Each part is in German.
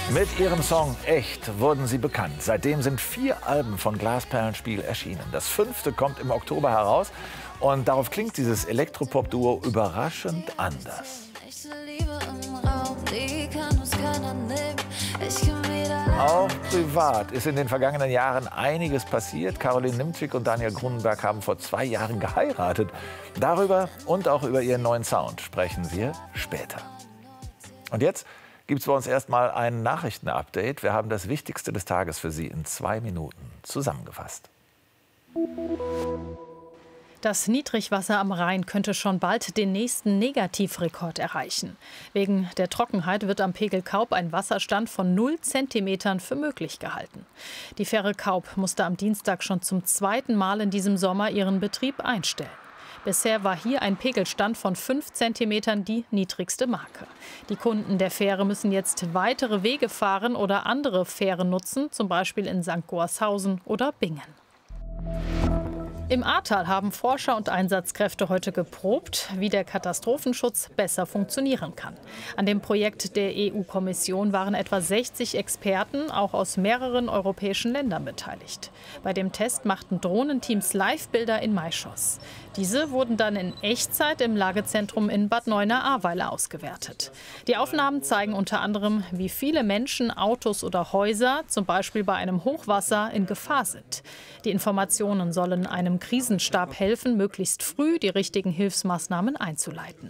Mit ihrem Song Echt wurden sie bekannt. Seitdem sind 4 Alben von Glasperlenspiel erschienen. Das 5. kommt im Oktober heraus und darauf klingt dieses Elektropop-Duo überraschend anders. Auch privat ist in den vergangenen Jahren einiges passiert. Caroline Nimczyk und Daniel Grunenberg haben vor 2 Jahren geheiratet. Darüber und auch über ihren neuen Sound sprechen wir später. Und jetzt gibt es bei uns erstmal ein Nachrichtenupdate. Wir haben das Wichtigste des Tages für Sie in 2 Minuten zusammengefasst. Das Niedrigwasser am Rhein könnte schon bald den nächsten Negativrekord erreichen. Wegen der Trockenheit wird am Pegel Kaub ein Wasserstand von 0 Zentimetern für möglich gehalten. Die Fähre Kaub musste am Dienstag schon zum 2. Mal in diesem Sommer ihren Betrieb einstellen. Bisher war hier ein Pegelstand von 5 Zentimetern die niedrigste Marke. Die Kunden der Fähre müssen jetzt weitere Wege fahren oder andere Fähren nutzen, zum Beispiel in St. Goarshausen oder Bingen. Im Ahrtal haben Forscher und Einsatzkräfte heute geprobt, wie der Katastrophenschutz besser funktionieren kann. An dem Projekt der EU-Kommission waren etwa 60 Experten, auch aus mehreren europäischen Ländern, beteiligt. Bei dem Test machten Drohnenteams Live-Bilder in Maischoss. Diese wurden dann in Echtzeit im Lagezentrum in Bad Neuenahr-Ahrweiler ausgewertet. Die Aufnahmen zeigen unter anderem, wie viele Menschen, Autos oder Häuser, zum Beispiel bei einem Hochwasser, in Gefahr sind. Die Informationen sollen einem Krisenstab helfen, möglichst früh die richtigen Hilfsmaßnahmen einzuleiten.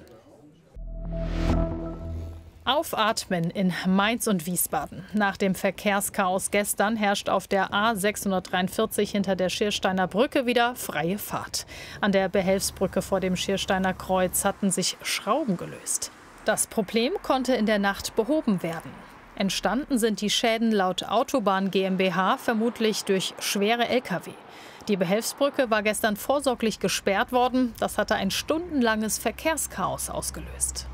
Aufatmen in Mainz und Wiesbaden. Nach dem Verkehrschaos gestern herrscht auf der A643 hinter der Schiersteiner Brücke wieder freie Fahrt. An der Behelfsbrücke vor dem Schiersteiner Kreuz hatten sich Schrauben gelöst. Das Problem konnte in der Nacht behoben werden. Entstanden sind die Schäden laut Autobahn GmbH vermutlich durch schwere Lkw. Die Behelfsbrücke war gestern vorsorglich gesperrt worden. Das hatte ein stundenlanges Verkehrschaos ausgelöst.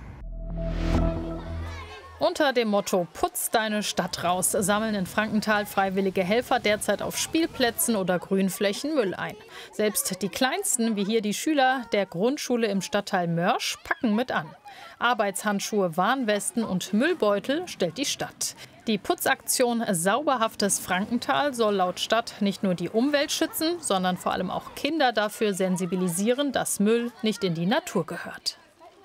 Unter dem Motto »Putz deine Stadt raus« sammeln in Frankenthal freiwillige Helfer derzeit auf Spielplätzen oder Grünflächen Müll ein. Selbst die Kleinsten, wie hier die Schüler der Grundschule im Stadtteil Mörsch, packen mit an. Arbeitshandschuhe, Warnwesten und Müllbeutel stellt die Stadt. Die Putzaktion Sauberhaftes Frankenthal soll laut Stadt nicht nur die Umwelt schützen, sondern vor allem auch Kinder dafür sensibilisieren, dass Müll nicht in die Natur gehört.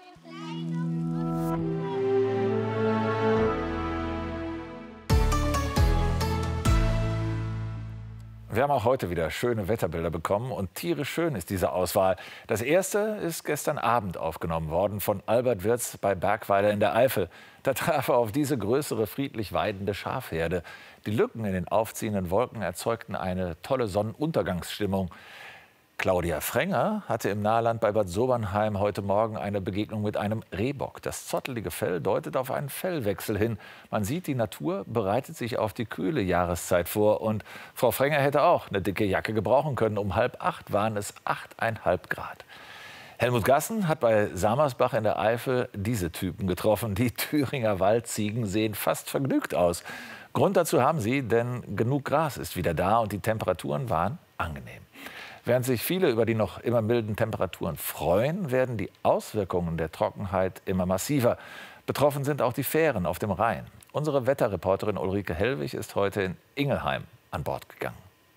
Wir haben auch heute wieder schöne Wetterbilder bekommen und tierisch schön ist diese Auswahl. Das erste ist gestern Abend aufgenommen worden von Albert Wirz bei Bergweiler in der Eifel. Da traf er auf diese größere friedlich weidende Schafherde. Die Lücken in den aufziehenden Wolken erzeugten eine tolle Sonnenuntergangsstimmung. Claudia Frenger hatte im Nahland bei Bad Sobernheim heute Morgen eine Begegnung mit einem Rehbock. Das zottelige Fell deutet auf einen Fellwechsel hin. Man sieht, die Natur bereitet sich auf die kühle Jahreszeit vor. Und Frau Frenger hätte auch eine dicke Jacke gebrauchen können. Um 7:30 waren es 8,5 Grad. Helmut Gassen hat bei Samersbach in der Eifel diese Typen getroffen. Die Thüringer Waldziegen sehen fast vergnügt aus. Grund dazu haben sie, denn genug Gras ist wieder da und die Temperaturen waren angenehm. Während sich viele über die noch immer milden Temperaturen freuen, werden die Auswirkungen der Trockenheit immer massiver. Betroffen sind auch die Fähren auf dem Rhein. Unsere Wetterreporterin Ulrike Hellwig ist heute in Ingelheim an Bord gegangen.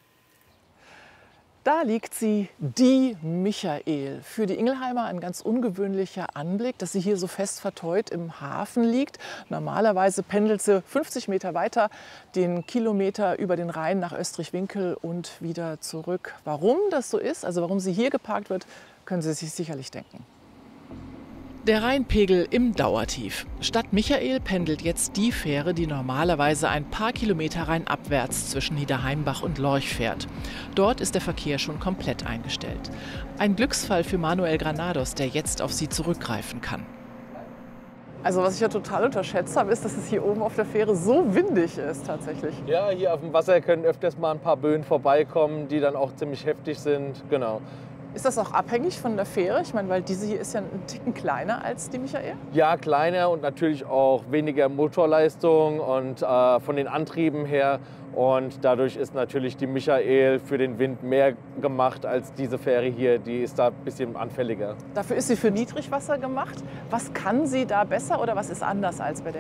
Da liegt sie, die Michael. Für die Ingelheimer ein ganz ungewöhnlicher Anblick, dass sie hier so fest verteut im Hafen liegt. Normalerweise pendelt sie 50 Meter weiter, den Kilometer über den Rhein nach Österreich-Winkel und wieder zurück. Warum das so ist, also warum sie hier geparkt wird, können Sie sich sicherlich denken. Der Rheinpegel im Dauertief. Statt Michael pendelt jetzt die Fähre, die normalerweise ein paar Kilometer rheinabwärts zwischen Niederheimbach und Lorch fährt. Dort ist der Verkehr schon komplett eingestellt. Ein Glücksfall für Manuel Granados, der jetzt auf sie zurückgreifen kann. Also was ich ja total unterschätzt habe, ist, dass es hier oben auf der Fähre so windig ist tatsächlich. Ja, hier auf dem Wasser können öfters mal ein paar Böen vorbeikommen, die dann auch ziemlich heftig sind. Genau. Ist das auch abhängig von der Fähre? Ich meine, weil diese hier ist ja einen Ticken kleiner als die Michael. Ja, kleiner und natürlich auch weniger Motorleistung und von den Antrieben her. Und dadurch ist natürlich die Michael für den Wind mehr gemacht als diese Fähre hier. Die ist da ein bisschen anfälliger. Dafür ist sie für Niedrigwasser gemacht. Was kann sie da besser oder was ist anders als bei der